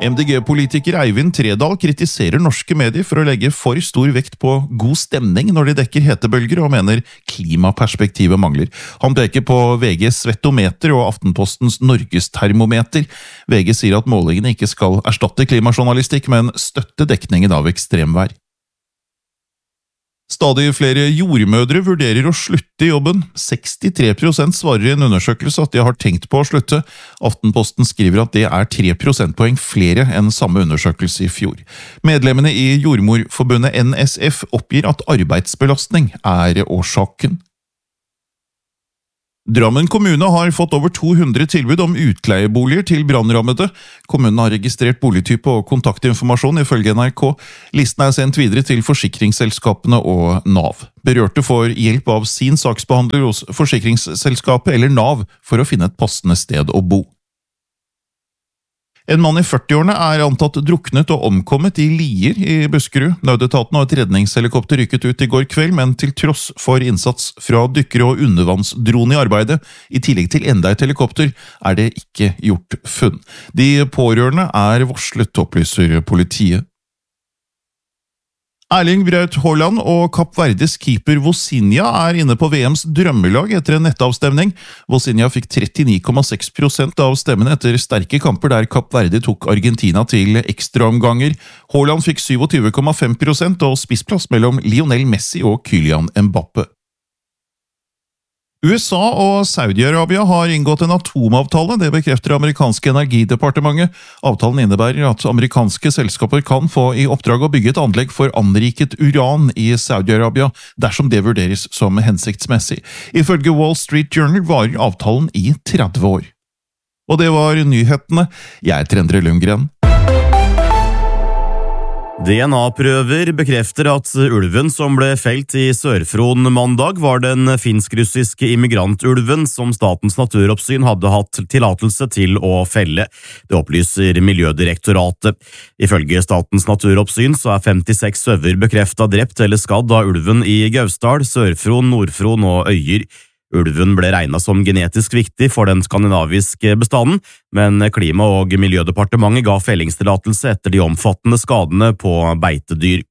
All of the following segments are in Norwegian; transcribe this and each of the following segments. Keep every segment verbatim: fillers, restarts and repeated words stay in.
M D G-politiker Eivind Tredal kritiserer norske medier for å legge for stor vekt på god stemning når de dekker hetebølger, og mener klimaperspektivet mangler. Han peker på V G's Svetometer og Aftenpostens Norgestermometer. V G sier at målingene ikke skal erstatte klimajournalistikk, men støtte dekningen av ekstremvær. Stadig flere jordmødre vurderer å slutte i jobben. sekstitre prosent svarer i en undersøkelse at de har tenkt på å slutte. Aftenposten skriver at det er tre prosentpoeng flere enn samme undersøkelse i fjor. Medlemmene i Jordmorforbundet N S F oppgir at arbeidsbelastning er årsaken. Drammen kommune har fått over to hundre tilbud om utleieboliger til brannrammede. Kommunen har registrert boligtype og kontaktinformasjon ifølge N R K. Listen er sendt videre til forsikringsselskapene og Nav. Berørte får hjelp av sin saksbehandler hos forsikringsselskapet eller Nav for å finne et passende sted å bo. En mann i førtiårene er antatt druknet og omkommet i Lier i Buskerud. Nødetaten og et redningshelikopter rykket ut i går kveld, men til tross for innsats fra dykkere og undervannsdrone i arbeidet, i tillegg til enda et helikopter, er det ikke gjort funn. De pårørende er varslet, opplyser politiet. Erling Braut Haaland og Kapp Verdes keeper Vozinha er inne på V M's drømmelag etter en nettavstemning. Vozinha fikk trettini komma seks prosent av stemmene etter sterke kamper der Kapp Verde tok Argentina til ekstraomganger. Haaland fikk tjuesju komma fem prosent og spissplass mellom Lionel Messi og Kylian Mbappe. U S A og Saudi-Arabia har inngått en atomavtale, det bekrefter amerikanske energidepartementet. Avtalen innebærer at amerikanske selskaper kan få i oppdrag å bygge et anlegg for anriket uran i Saudi-Arabia, dersom det vurderes som hensiktsmessig. Ifølge Wall Street Journal varer avtalen i tretti år. Og det var nyhetene. Jeg er Endre Lundgren. D N A-prøver bekrefter at ulven som ble felt i Sør-Fron mandag var den finsk-russiske immigrantulven som Statens naturoppsyn hadde hatt tillatelse til å felle. Det opplyser Miljødirektoratet. Ifølge Statens naturoppsyn så er femtiseks sauer bekreftet drept eller skadd av ulven i Gausdal, Sør-Fron, Nord-Fron og Øyer. Ulven ble regnet som genetisk viktig for den skandinaviske bestanden, men Klima- og Miljødepartementet ga fellingstillatelse etter de omfattende skadene på beitedyr.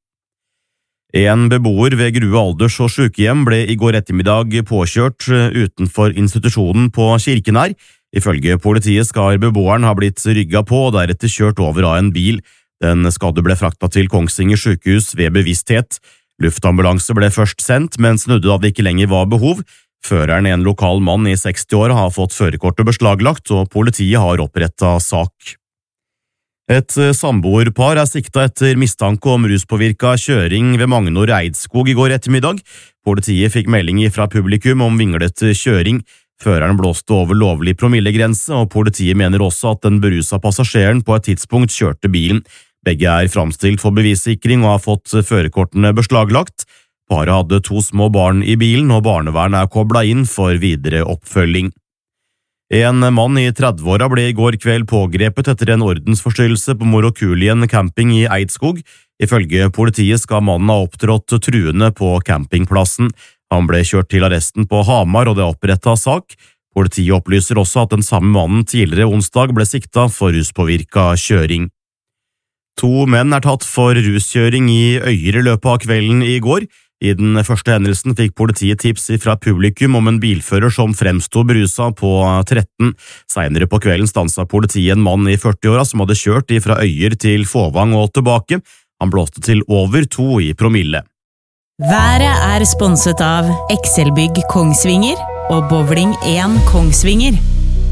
En beboer ved Grue alders- og sykehjem ble i går ettermiddag påkjørt utenfor institusjonen på Kirkenær. Ifølge politiet skal beboeren ha blitt rygget på og deretter kjørt over av en bil. Den skadde ble fraktet til Kongsvinger sykehus ved bevissthet. Luftambulanse ble først sendt, men snudde da det ikke lenger var behov. Føreren, en lokal mann i seksti år, har fått førerkortet beslaglagt, og politiet har opprettet sak. Et samboerpar er siktet etter mistanke om ruspåvirket kjøring ved Magnor Eidskog i går ettermiddag. Politiet fikk melding fra publikum om vinglete kjøring. Føreren blåste over lovlig promillegrense, og politiet mener også at den berusa passasjeren på et tidspunkt kjørte bilen. Begge er framstilt for bevissikring og har fått førerkortene beslaglagt. Paret hadde to små barn i bilen, og barnevernet er koblet inn for videre oppfølging. En mann i trettiåra ble i går kveld pågrepet etter en ordensforstyrrelse på Morokulien camping i Eidskog. Ifølge politiet skal mannen ha opptrådt truende på campingplassen. Han ble kjørt til arresten på Hamar, og det er opprettet sak. Politiet opplyser også at den samme mannen tidligere onsdag ble siktet for ruspåvirket kjøring. To menn er tatt for ruskjøring i Øyer i løpet av kvelden i går. I den første hendelsen fikk politiet tips fra publikum om en bilfører som fremstod berusa på tretten. Senere på kvelden stanset politiet en mann i førtiåra som hadde kjørt fra Øyer til Fåvang og tilbake. Han blåste til over to i promille. Været er sponset av Excelbygg Kongsvinger og Bowling én Kongsvinger.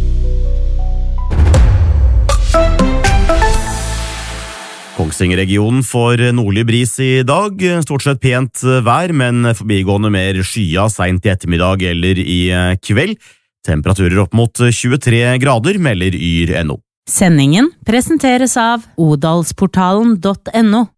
Kongsvinger-regionen får nordlig bris i dag, stort sett pent vær, men forbigående mer skya sent i ettermiddag eller i kveld. Temperaturer opp mot tjuetre grader, melder yr punktum no. Sendingen presenteres av odalsportalen punktum no.